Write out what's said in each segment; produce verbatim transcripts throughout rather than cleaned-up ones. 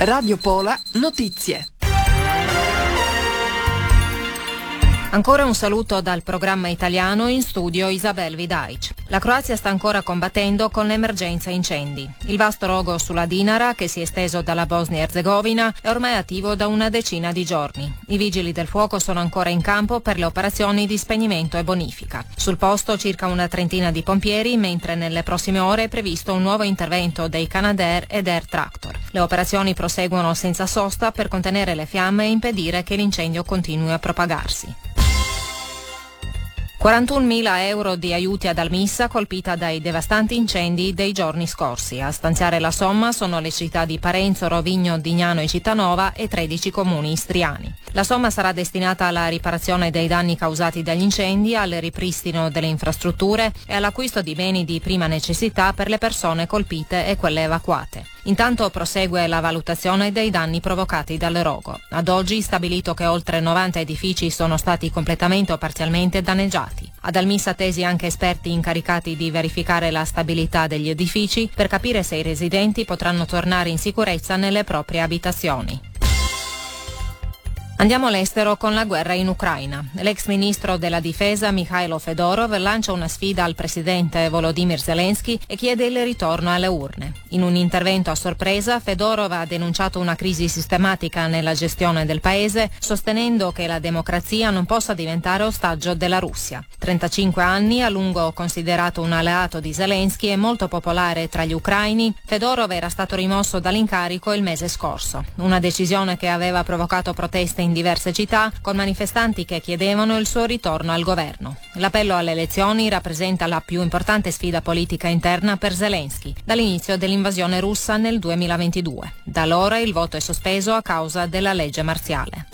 Radio Pola Notizie. Ancora un saluto dal programma italiano, in studio Isabel Vidaic. La Croazia sta ancora combattendo con l'emergenza incendi. Il vasto rogo sulla Dinara, che si è esteso dalla Bosnia-Herzegovina, è ormai attivo da una decina di giorni. I vigili del fuoco sono ancora in campo per le operazioni di spegnimento e bonifica. Sul posto circa una trentina di pompieri, mentre nelle prossime ore è previsto un nuovo intervento dei Canadair ed Air Tractor. Le operazioni proseguono senza sosta per contenere le fiamme e impedire che l'incendio continui a propagarsi. quarantunomila euro di aiuti ad Almissa colpita dai devastanti incendi dei giorni scorsi. A stanziare la somma sono le città di Parenzo, Rovigno, Dignano e Cittanova e tredici comuni istriani. La somma sarà destinata alla riparazione dei danni causati dagli incendi, al ripristino delle infrastrutture e all'acquisto di beni di prima necessità per le persone colpite e quelle evacuate. Intanto prosegue la valutazione dei danni provocati dal rogo. Ad oggi stabilito che oltre novanta edifici sono stati completamente o parzialmente danneggiati. Ad Almissa tesi anche esperti incaricati di verificare la stabilità degli edifici per capire se i residenti potranno tornare in sicurezza nelle proprie abitazioni. Andiamo all'estero con la guerra in Ucraina. L'ex ministro della difesa Mikhailo Fedorov lancia una sfida al presidente Volodymyr Zelensky e chiede il ritorno alle urne. In un intervento a sorpresa, Fedorov ha denunciato una crisi sistematica nella gestione del paese, sostenendo che la democrazia non possa diventare ostaggio della Russia. trentacinque anni, a lungo considerato un alleato di Zelensky e molto popolare tra gli ucraini, Fedorov era stato rimosso dall'incarico il mese scorso. Una decisione che aveva provocato proteste in diverse città, con manifestanti che chiedevano il suo ritorno al governo. L'appello alle elezioni rappresenta la più importante sfida politica interna per Zelensky dall'inizio dell'invasione russa nel duemilaventidue. Da allora il voto è sospeso a causa della legge marziale.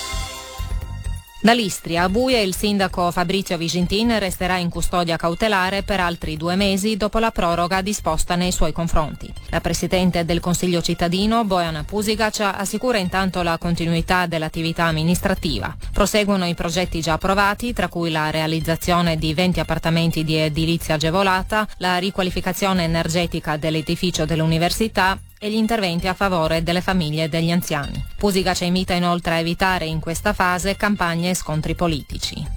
Dall'Istria a Buia il sindaco Fabrizio Vigintin resterà in custodia cautelare per altri due mesi dopo la proroga disposta nei suoi confronti. La presidente del Consiglio cittadino, Bojana Pusigac, assicura intanto la continuità dell'attività amministrativa. Proseguono i progetti già approvati, tra cui la realizzazione di venti appartamenti di edilizia agevolata, la riqualificazione energetica dell'edificio dell'università e gli interventi a favore delle famiglie e degli anziani. Pusigac invita inoltre a evitare in questa fase campagne e scontri politici.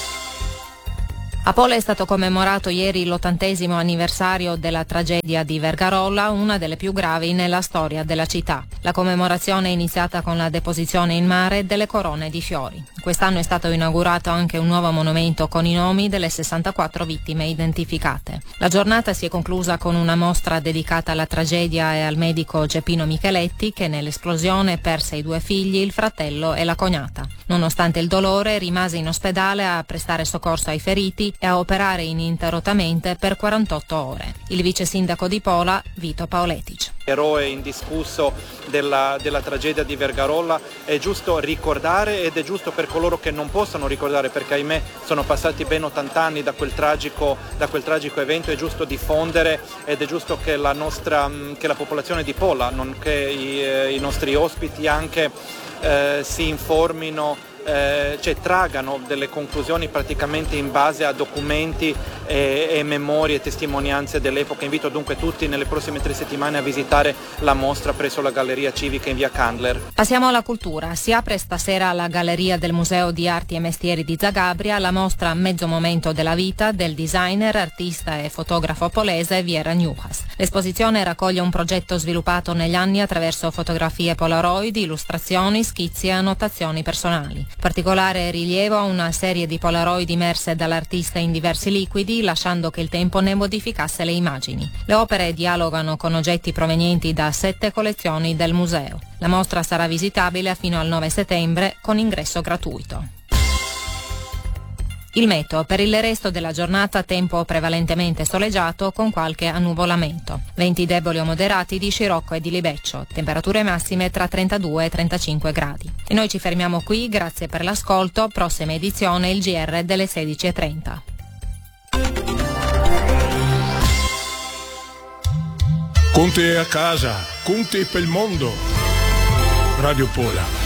A Pola è stato commemorato ieri l'ottantesimo anniversario della tragedia di Vergarolla, una delle più gravi nella storia della città. La commemorazione è iniziata con la deposizione in mare delle corone di fiori. Quest'anno è stato inaugurato anche un nuovo monumento con i nomi delle sessantaquattro vittime identificate. La giornata si è conclusa con una mostra dedicata alla tragedia e al medico Geppino Micheletti, che nell'esplosione perse i due figli, il fratello e la cognata. Nonostante il dolore, rimase in ospedale a prestare soccorso ai feriti e a operare ininterrottamente per quarantotto ore. Il vice sindaco di Pola, Vito Paoletic. Eroe indiscusso della, della tragedia di Vergarolla, è giusto ricordare ed è giusto per coloro che non possono ricordare, perché ahimè sono passati ben ottanta anni da quel tragico, da quel tragico evento, è giusto diffondere ed è giusto che la nostra, che la popolazione di Pola, nonché i, i nostri ospiti anche eh, si informino, Eh, cioè tragano delle conclusioni praticamente in base a documenti e, e memorie e testimonianze dell'epoca. Invito dunque tutti nelle prossime tre settimane a visitare la mostra presso la Galleria Civica in via Candler. Passiamo alla cultura. Si apre stasera alla Galleria del Museo di Arti e Mestieri di Zagabria la mostra Mezzo momento della vita del designer, artista e fotografo polese Viera Njuhas. L'esposizione raccoglie un progetto sviluppato negli anni attraverso fotografie polaroid, illustrazioni, schizzi e annotazioni personali. Particolare rilievo a una serie di polaroid immerse dall'artista in diversi liquidi, lasciando che il tempo ne modificasse le immagini. Le opere dialogano con oggetti provenienti da sette collezioni del museo. La mostra sarà visitabile fino al nove settembre con ingresso gratuito. Il meteo: per il resto della giornata tempo prevalentemente soleggiato con qualche annuvolamento. Venti deboli o moderati di scirocco e di libeccio. Temperature massime tra trentadue e trentacinque gradi. E noi ci fermiamo qui, grazie per l'ascolto. Prossima edizione il G R delle sedici e trenta. Conte a casa, Conte per il mondo. Radio Pola.